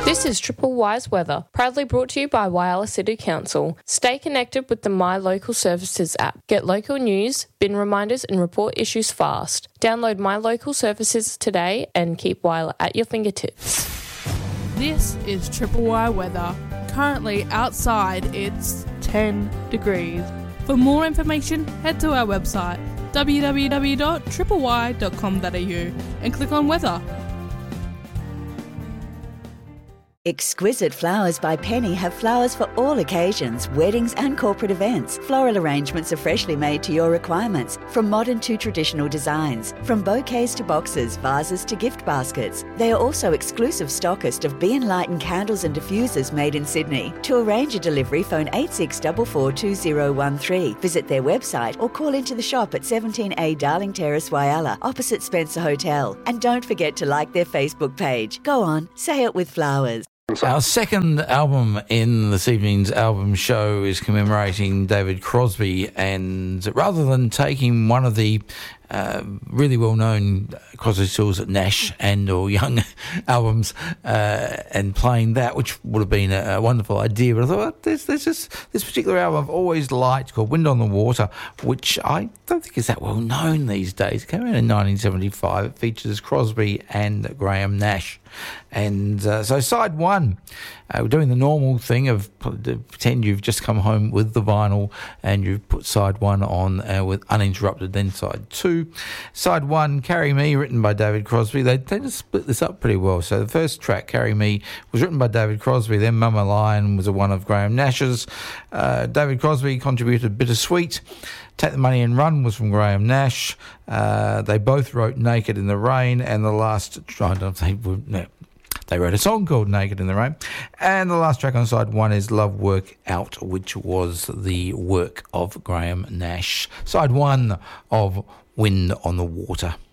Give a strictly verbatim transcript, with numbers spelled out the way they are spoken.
This is Triple Wise Weather, proudly brought to you by Whyalla City Council. Stay connected with the My Local Services app. Get local news, bin reminders and report issues fast. Download My Local Services today and keep Whyalla at your fingertips. This is Triple Y Weather. Currently outside it's ten degrees. For more information, head to our website w w w dot triple y dot com dot a u and click on weather. Exquisite Flowers by Penny have flowers for all occasions, weddings and corporate events. Floral arrangements are freshly made to your requirements, from modern to traditional designs, from bouquets to boxes, vases to gift baskets. They are also exclusive stockist of Be Enlightened candles and diffusers made in Sydney. To arrange a delivery, phone eight six four four two zero one three. Visit their website or call into the shop at seventeen A Darling Terrace, Whyalla, opposite Spencer Hotel. And don't forget to like their Facebook page. Go on, say it with flowers. Our second album in this evening's album show is commemorating David Crosby, and rather than taking one of the uh, really well-known Crosby, Stills, Nash and or Young albums uh, and playing that, which would have been a, a wonderful idea, but I thought there's, there's just this particular album I've always liked called Wind on the Water, which I don't think is that well known these days. It came out in nineteen seventy-five. It features Crosby and Graham Nash. And uh, so side one, uh, we're doing the normal thing of pretend you've just come home with the vinyl and you've put side one on uh, with uninterrupted, then side two. Side one, Carry Me, written by David Crosby. They tend to split this up pretty well. So the first track, Carry Me, was written by David Crosby. Then Mama Lion was a one of Graham Nash's. Uh, David Crosby contributed Bittersweet. Take the Money and Run was from Graham Nash. Uh, they both wrote Naked in the Rain, and the last, I don't know if they were, no, they wrote a song called Naked in the Rain. And the last track on side one is Love Work Out, which was the work of Graham Nash. Side one of Wind on the Water.